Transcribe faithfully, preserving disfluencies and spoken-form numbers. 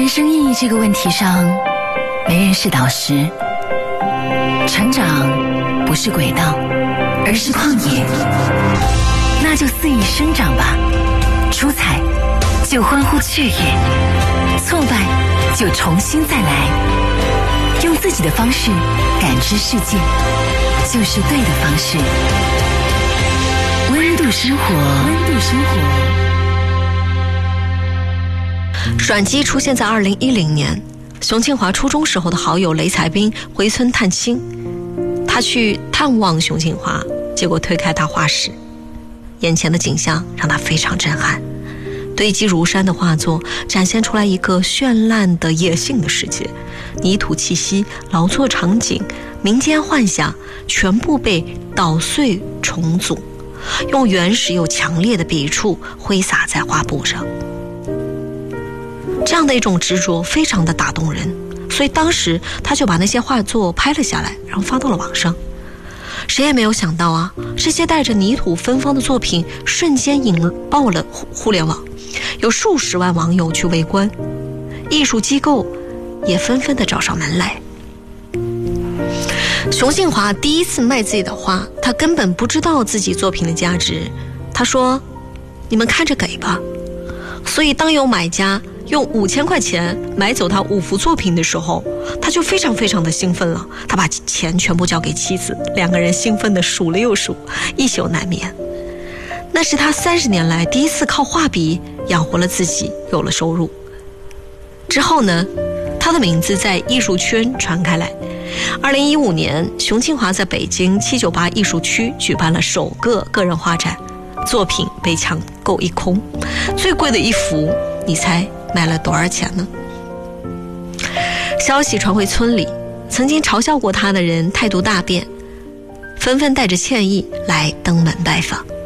生意义这个问题上，没人是导师。成长不是轨道，而是旷野，那就肆意生长吧。出彩就欢呼雀跃，挫败就重新再来，用自己的方式感知世界，就是对的方式。温度生活，温度生活。 转机出现在二零一零年，熊庆华初中时候的好友雷才斌回村探亲，他去探望熊庆华，结果推开他画室，眼前的景象让他非常震撼。堆积如山的画作展现出来一个绚烂的野性的世界，泥土气息、劳作场景、民间幻想全部被捣碎重组，用原始又强烈的笔触挥洒在画布上。这样的一种执着非常的打动人，所以当时他就把那些画作拍了下来，然后发到了网上。谁也没有想到啊，这些带着泥土芬芳的作品瞬间引爆了互联网，有数十万网友去围观，艺术机构也纷纷的找上门来。熊庆华第一次卖自己的画，他根本不知道自己作品的价值，他说你们看着给吧。所以当有买家用五千块钱买走他五幅作品的时候，他就非常非常的兴奋了，他把钱全部交给妻子，两个人兴奋的数了又数，一宿难眠。那是他三十年来第一次靠画笔养活了自己，有了收入。之后呢，他的名字在艺术圈传开来。二零一五年，熊庆华在北京七九八艺术区举办了首个个人画展，作品被抢购一空，最贵的一幅，你猜卖了多少钱呢？消息传回村里，曾经嘲笑过他的人态度大变，纷纷带着歉意来登门拜访。